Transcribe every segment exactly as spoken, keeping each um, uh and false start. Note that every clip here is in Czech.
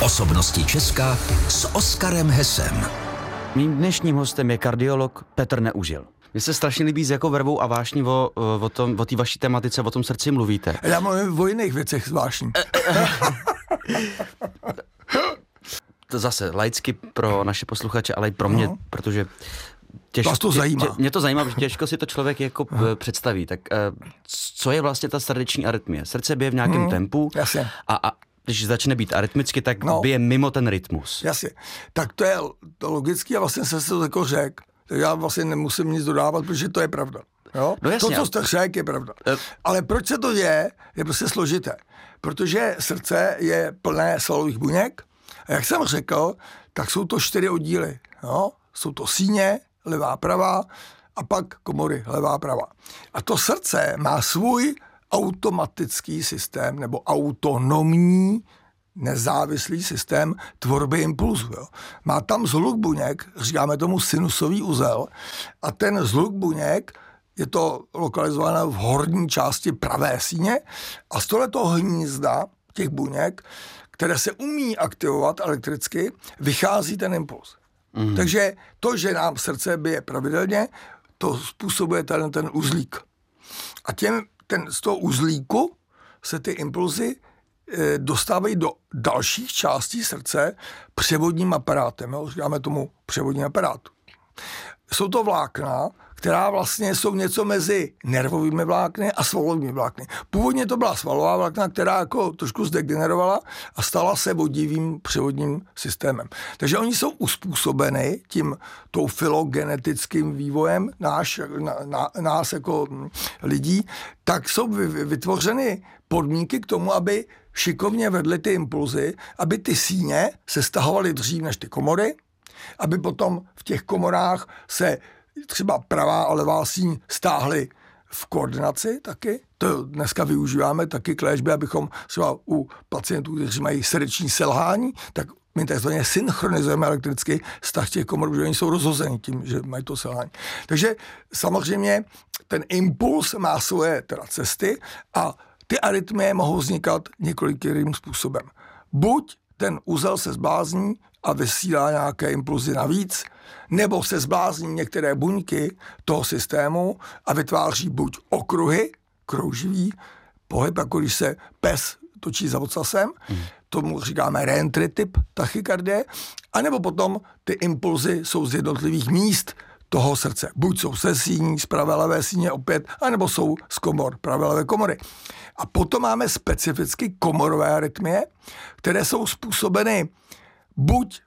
Osobnosti Česka s Oskarem Hesem. Mým dnešním hostem je kardiolog Petr Neužil. Mně se strašně líbí, s jakou vervou a vášní o, o tom, o té vaší tematice, o tom srdci mluvíte. Já mluvím o jiných věcech zvláštní. To zase laicky pro naše posluchače, ale i pro mě, no. protože těž, Vás to zajímá. Tě, mě to zajímá, protože těžko si to člověk jako no. představí. Tak co je vlastně ta srdeční arytmie? Srdce bije v nějakém hmm, tempu jasně. a, a když začne být arytmicky, tak no. bije mimo ten rytmus. Jasně. Tak to je to logicky a vlastně se to jako řek. Já vlastně nemusím nic dodávat, protože to je pravda. Jo? No jasně, to, co jste řek, je pravda. Uh, Ale proč se to děje, je prostě složité. Protože srdce je plné svalových buněk a jak jsem řekl, tak jsou to čtyři oddíly. Jo? Jsou to síně, levá, pravá a pak komory, levá, pravá. A to srdce má svůj automatický systém nebo autonomní nezávislý systém tvorby impulzu. Jo. Má tam zhluk buněk, říkáme tomu sinusový uzel, a ten zhluk buněk je to lokalizováno v horní části pravé síně a z tohoto hnízda těch buněk, které se umí aktivovat elektricky, vychází ten impuls. Mm. Takže to, že nám srdce bije pravidelně, to způsobuje ten, ten uzlík. A těm, ten, z toho uzlíku se ty impulzy dostávají do dalších částí srdce převodním aparátem. Jo? Říkáme tomu převodní aparát. Jsou to vlákna, která vlastně jsou něco mezi nervovými vlákny a svalovými vlákny. Původně to byla svalová vlákna, která jako trošku zdegenerovala a stala se vodivým převodním systémem. Takže oni jsou uspůsobeny tím tou filogenetickým vývojem náš, na, na, nás jako lidí, tak jsou vytvořeny podmínky k tomu, aby šikovně vedly ty impulzy, aby ty síně se stahovaly dřív než ty komory, aby potom v těch komorách se třeba pravá a levá síň stáhly v koordinaci taky. To dneska využíváme taky k léčbě, abychom třeba u pacientů, kteří mají srdeční selhání, tak my takzvaně synchronizujeme elektricky vztah těch komor, protože oni jsou rozhozeni tím, že mají to selhání. Takže samozřejmě ten impuls má svoje teda cesty a ty arytmie mohou vznikat několikým způsobem. Buď ten uzel se zblázní a vysílá nějaké impulzy navíc, nebo se zblázní některé buňky toho systému a vytváří buď okruhy, krouživý pohyb, jako když se pes točí za ocasem, mm. tomu říkáme reentry typ tachykardie, anebo potom ty impulzy jsou z jednotlivých míst toho srdce. Buď jsou se síní, z pravé levé síně opět, anebo jsou z komor, pravé levé komory. A potom máme specificky komorové arytmie, které jsou způsobeny buď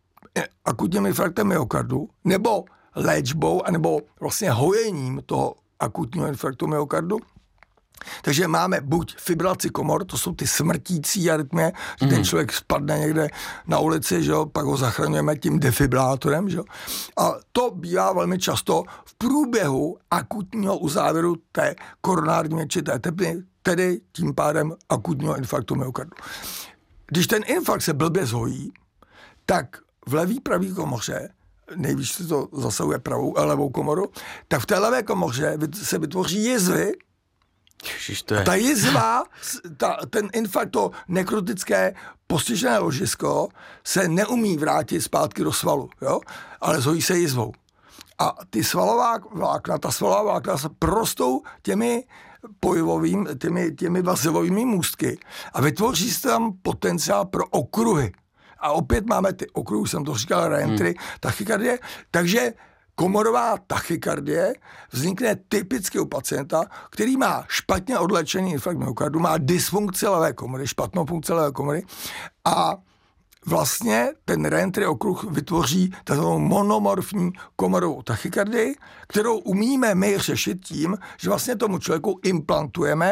akutním infarktem myokardu, nebo léčbou, anebo vlastně hojením toho akutního infarktu myokardu. Takže máme buď fibrilaci komor, to jsou ty smrtící arytmie, že mm. ten člověk spadne někde na ulici, že jo, pak ho zachraňujeme tím defibrátorem, že jo. A to bývá velmi často v průběhu akutního uzávěru té koronární měčité tepny, tedy tím pádem akutního infarktu myokardu. Když ten infarkt se blbě zhojí, tak v levý pravý komoře, nejvíc se to zasahuje pravou a levou komoru, tak v té levé komoře se vytvoří jizvy. Ježiš, to je... A ta jizva, ta, ten infarkt, to nekrotické postižené ložisko se neumí vrátit zpátky do svalu, jo? Ale zhojí se jizvou. A ty svalová vlákna, ta svalová vlákna se prostou těmi pojivovými, těmi, těmi vazivovými můstky a vytvoří se tam potenciál pro okruhy. A opět máme ty okruhy, jsem to říkal, reentry, hmm. tachykardie, takže komorová tachykardie vznikne typicky u pacienta, který má špatně odléčený infarkt myokardu, má dysfunkci levé komory, špatnou funkci levé komory a vlastně ten reentry okruh vytvoří takovou monomorfní komorovou tachykardii, kterou umíme my řešit tím, že vlastně tomu člověku implantujeme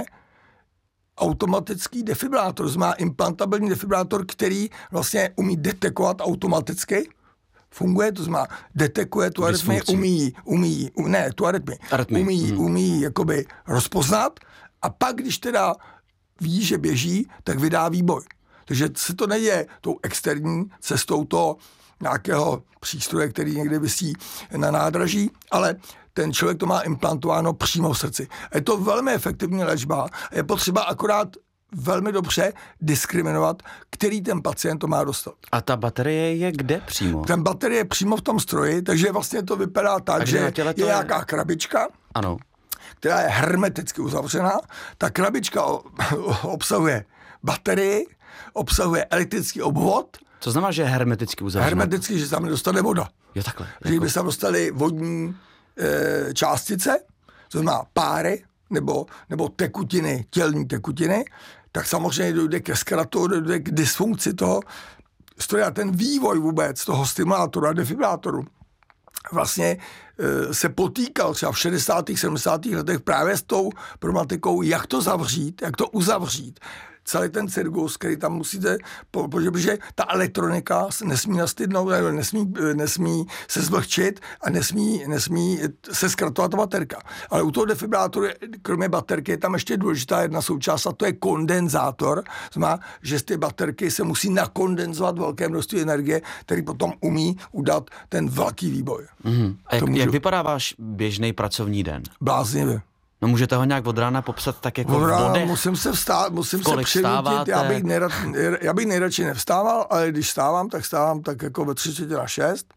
automatický defibrátor, to má implantabilní defibrátor, který vlastně umí detekovat automaticky, funguje, to znamená, detekuje tu arytmii, umí, umí, ne, tu arytmii, umí, hmm. umí jakoby rozpoznat a pak, když teda ví, že běží, tak vydá výboj. Takže se to neděje tou externí cestou toho nějakého přístroje, který někde visí na nádraží, ale ten člověk to má implantováno přímo v srdci. Je to velmi efektivní léčba. Je potřeba akorát velmi dobře diskriminovat, který ten pacient to má dostat. A ta baterie je kde přímo? Ten baterie je přímo v tom stroji, takže vlastně to vypadá tak, takže že je, je nějaká krabička, ano. která je hermeticky uzavřená. Ta krabička obsahuje baterii, obsahuje elektrický obvod. Co znamená, že je hermeticky uzavřená? Hermeticky, že se tam nedostane voda. Jo, takhle. Že jako... by se tam dostaly vodní e, částice, to znamená páry, nebo, nebo tekutiny, tělní tekutiny, tak samozřejmě dojde ke zkratu, dojde k dysfunkci toho stroje a ten vývoj vůbec toho stimulátoru a defibrilátoru vlastně e, se potýkal třeba v šedesátých sedmdesátých letech právě s tou problematikou, jak to zavřít, jak to uzavřít. Celý ten cirkus, který tam musíte, protože ta elektronika nesmí nastydnout, nesmí, nesmí se zvlhčit a nesmí, nesmí se zkratovat ta baterka. Ale u toho defibrátoru, kromě baterky, je tam ještě důležitá jedna součást a to je kondenzátor. Znamená, že z ty baterky se musí nakondenzovat velké množství energie, který potom umí udat ten velký výboj. Mm-hmm. A jak, můžu... jak vypadá váš běžný pracovní den? Bláznivě. No můžete ho nějak od rána popsat tak jako od v rána bodech? Musím se vstát, musím se přinutit, já bych, nerad, já bych nejradši nevstával, ale když vstávám, tak vstávám tak jako ve tři čtvrtě na šest.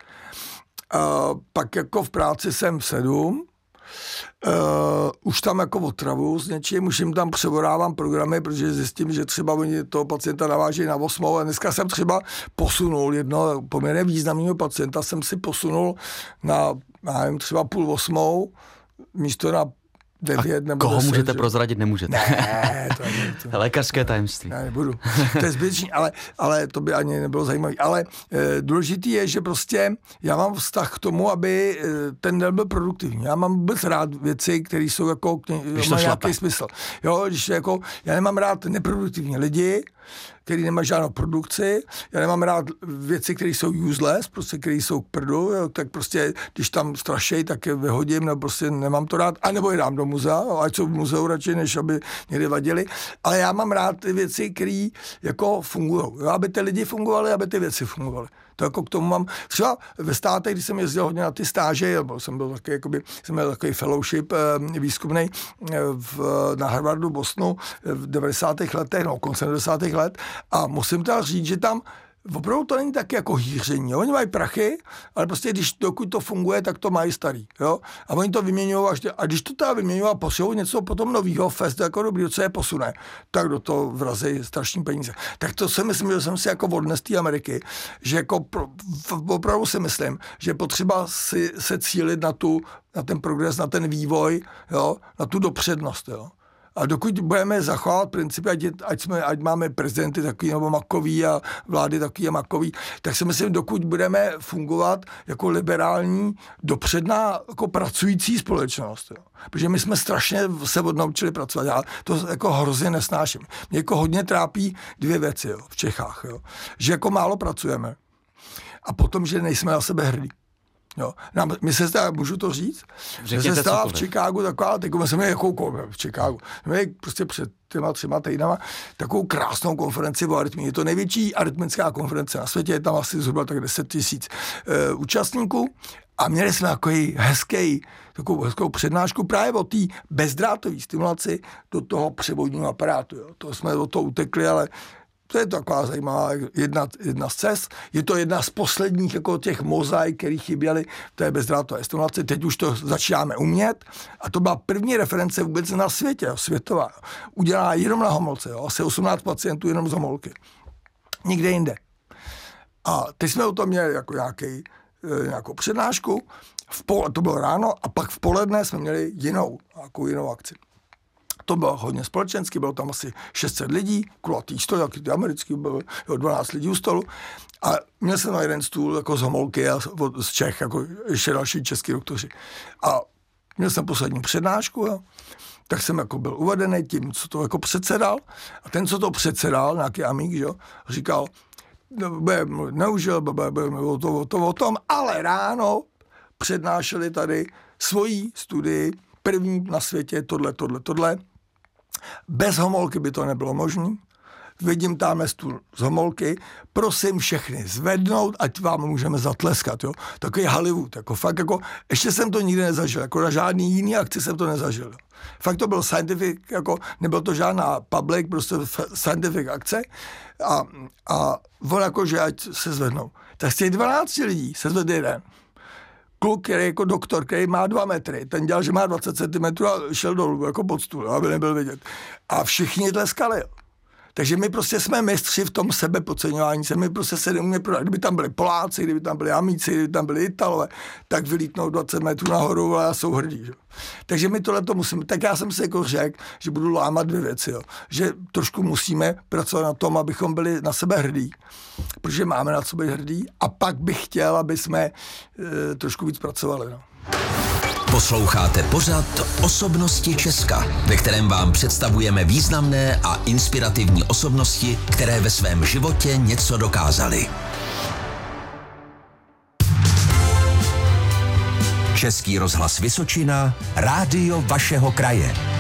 Uh, pak jako v práci jsem v sedm. Uh, už tam jako otravu s něčím, už jim tam převodávám programy, protože zjistím, že třeba oni toho pacienta navážejí na osmou a dneska jsem třeba posunul jednoho poměrně významného pacienta, jsem si posunul na, nevím, třeba půl osmou, místo na devět, nebo koho deset, můžete že? prozradit, nemůžete. Ne, to je to. Lékařské tajemství. Já nebudu. To je zbytečný, ale, ale to by ani nebylo zajímavé. Ale e, důležitý je, že prostě já mám vztah k tomu, aby e, ten den byl produktivní. Já mám vůbec rád věci, které jsou jako, mají nějaký smysl. Jo, když jako, já nemám rád neproduktivní lidi, který nemají žádnou produkci. Já nemám rád věci, které jsou useless, prostě, které jsou k prdu, jo, tak prostě, když tam strašej, tak je vyhodím, nebo prostě nemám to rád, anebo je dám do muzea, ať jsou v muzeu radši, než aby někde vadili. Ale já mám rád ty věci, které jako fungují. Aby ty lidi fungovali, aby ty věci fungovaly. To jako k tomu mám, třeba ve státech, když jsem jezdil hodně na ty stáže, nebo jsem byl takový, jakoby, jsem měl takový fellowship eh, výzkumný eh, v, na Harvardu, Bostonu v devadesátých letech, no koncem devadesátých let a musím teda říct, že tam opravdu to není taky jako hýření. Jo? Oni mají prachy, ale prostě když dokud to funguje, tak to mají starý. Jo? A oni to vyměňují až, a když to teda vyměňují a posilou něco potom novýho, fest jako dobrý, co je posune, tak do toho vrazí strašný peníze. Tak to si myslím, že jsem si jako odnes té Ameriky, že jako pro, opravdu si myslím, že je potřeba si, se cílit na, tu, na ten progres, na ten vývoj, jo? Na tu dopřednost. Jo? A dokud budeme zachovávat principy, ať, ať, jsme, ať máme prezidenty takový nebo makový a vlády takový a makový, tak si myslím, dokud budeme fungovat jako liberální, dopředná, jako pracující společnost. Jo. Protože my jsme strašně se odnaučili pracovat. Já to jako hrozně nesnáším. Mě jako hodně trápí dvě věci jo, v Čechách. Jo. Že jako málo pracujeme a potom, že nejsme na sebe hrdí. Jo. Nám, my se stává, můžu to říct? Že se stala v Chicagu taková, teď jsme měli jakou v Chicagu, jsme měli prostě před těma třema týdnama takovou krásnou konferenci o arytmii. Je to největší arytmická konference na světě, je tam asi zhruba tak deset tisíc e, účastníků a měli jsme takový hezký, takovou hezkou přednášku právě o té bezdrátové stimulaci do toho převodního aparátu. Jo. To jsme od toho utekli, ale to je taková zajímavá jedna, jedna z cest. Je to jedna z posledních jako těch mozaik, které chyběly v té bezdrátové stimulaci. Teď už to začínáme umět. A to byla první reference vůbec na světě, jo, světová. Udělá jenom na homolce, jo, asi osmnáct pacientů jenom z homolky. Nikde jinde. A teď jsme o tom měli jako nějaký, nějakou přednášku. V pol, to bylo ráno a pak v poledne jsme měli jinou, nějakou jinou akci. To bylo hodně společensky, bylo tam asi šest set lidí, kulatý stůl, jaký ty americký, bylo dvanáct lidí u stolu. A měl jsem na jeden stůl jako z homolky a z Čech, jako ještě další český doktoři. A měl jsem poslední přednášku, jo. Tak jsem jako byl uvedený tím, co to jako předsedal. A ten, co to předsedal, nějaký amík, jo, říkal, neužil, o to, o to, o tom, ale ráno přednášeli tady svoji studii, první na světě, tohle, tohle, tohle. Bez homolky by to nebylo možné. vidím tamhle stůl z homolky, prosím všechny zvednout, ať vám můžeme zatleskat, jo. Takový Hollywood, jako fakt, jako, ještě jsem to nikdy nezažil, jako na žádný jiný akci jsem to nezažil. Fakt to byl scientific, jako nebylo to žádná public, prostě scientific akce a, a on jako, že ať se zvednou. Tak z těch dvanácti lidí se zvedl jeden. Kluk, který jako doktor, který má dva metry, ten dělal, že má dvacet centimetrů a šel dolů jako pod stůl, aby nebyl vidět. A všichni tleskali. Takže my prostě jsme mistři v tom sebepodceňování se, my prostě se neumíme prodat. Kdyby tam byli Poláci, kdyby tam byli Amíci, kdyby tam byli Italové, tak vylítnou dvacet metrů nahoru a jsou hrdí. Že? Takže my tohle to musíme. Tak já jsem si jako řekl, že budu lámat dvě věci. Jo. Že trošku musíme pracovat na tom, abychom byli na sebe hrdí, protože máme na sebe hrdí a pak bych chtěl, aby jsme e, trošku víc pracovali. No. Posloucháte pořad Osobnosti Česka, ve kterém vám představujeme významné a inspirativní osobnosti, které ve svém životě něco dokázaly. Český rozhlas Vysočina, rádio vašeho kraje.